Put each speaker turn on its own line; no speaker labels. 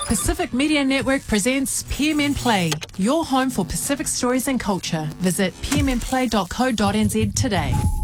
Pacific Media Network presents PMN Play, your home for Pacific stories and culture. Visit pmnplay.co.nz today.